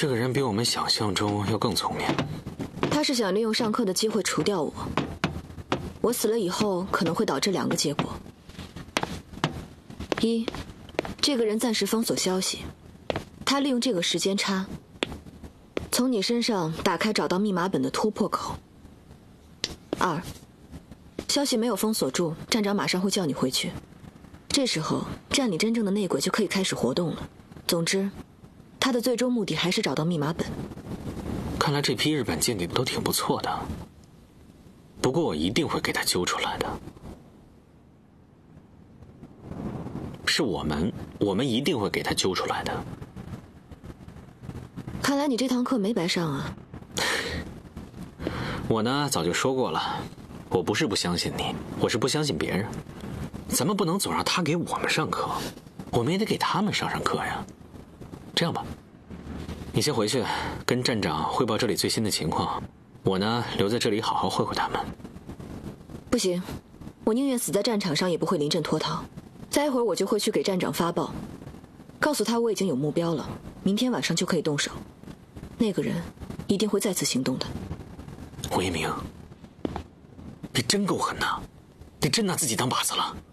这个人比我们想象中要更聪明。 他是想利用上课的机会除掉我。我死了以后可能会导致2个结果：一，这个人暂时封锁消息，他利用这个时间差，从你身上打开找到密码本的突破口；二，消息没有封锁住，站长马上会叫你回去，这时候站里真正的内鬼就可以开始活动了。总之，他的最终目的还是找到密码本。 看来这批日本间谍都挺不错的，不过我一定会给他揪出来的。是我们一定会给他揪出来的。 看来你这堂课没白上啊。 我呢，早就说过了，我不是不相信你，我是不相信别人。咱们不能总让他给我们上课，我们也得给他们上课呀。这样吧，你先回去跟站长汇报这里最新的情况，我呢留在这里好好会会他们。 不行，我宁愿死在战场上，也不会临阵脱逃。再一会儿我就会去给站长发报，告诉他我已经有目标了，明天晚上就可以动手。那个人一定会再次行动的。 胡一鸣，你真够狠的，你真拿自己当靶子了。